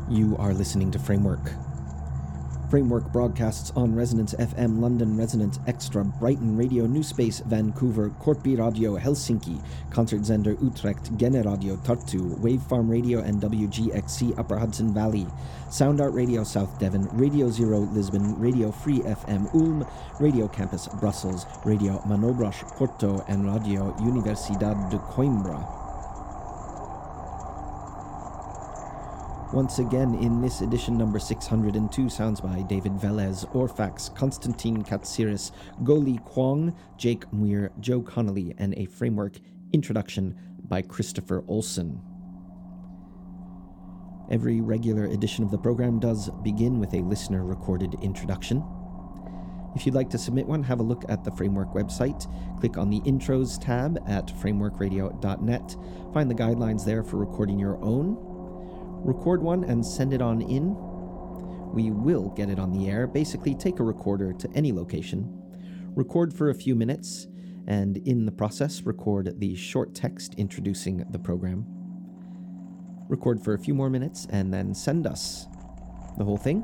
You are listening to Framework. Framework broadcasts on Resonance FM London, Resonance Extra, Brighton Radio, New Space, Vancouver, Korpi Radio, Helsinki, Concertzender Utrecht, Gene Radio, Tartu, Wavefarm Radio and WGXC Upper Hudson Valley, Sound Art Radio South Devon, Radio Zero Lisbon, Radio Free FM Ulm, Radio Campus Brussels, Radio Manobras Porto and Radio Universidad de Coimbra. Once again, in this edition number 602, sounds by David Velez, Orfax, Konstantin Katsiris, Goli Kwong, Jake Muir, Joe Connolly, and a Framework introduction by Christopher Olson. Every regular edition of the program does begin with a listener-recorded introduction. If you'd like to submit one, have a look at the Framework website. Click on the Intros tab at frameworkradio.net. Find the guidelines there for recording your own. Record one and send it on in. We will get it on the air. Basically, take a recorder to any location, record for a few minutes, and in the process, record the short text introducing the program. Record for a few more minutes, and then send us the whole thing.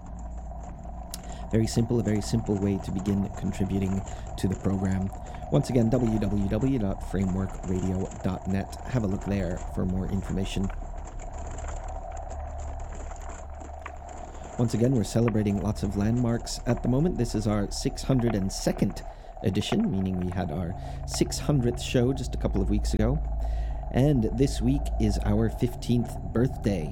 Very simple, a very simple way to begin contributing to the program. Once again, www.frameworkradio.net. Have a look there for more information. Once again, we're celebrating lots of landmarks at the moment. This is our 602nd edition, meaning we had our 600th show just a couple of weeks ago. And this week is our 15th birthday.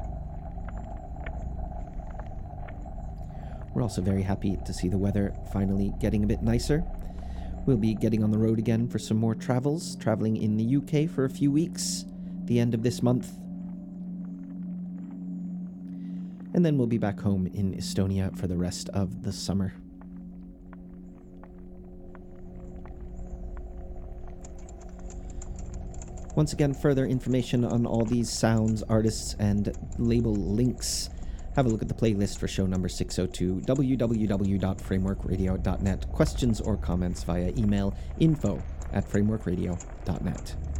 We're also very happy to see the weather finally getting a bit nicer. We'll be getting on the road again for some more travels, traveling in the UK for a few weeks, the end of this month. And then we'll be back home in Estonia for the rest of the summer. Once again, further information on all these sounds, artists, and label links. Have a look at the playlist for show number 602, www.frameworkradio.net. Questions or comments via email, info@frameworkradio.net.